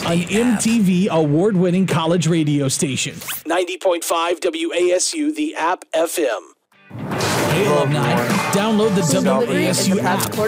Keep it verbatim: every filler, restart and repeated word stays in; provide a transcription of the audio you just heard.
an M T V award-winning college radio station. ninety point five W A S U, the App F M. Halo Night. Download the W A S U app.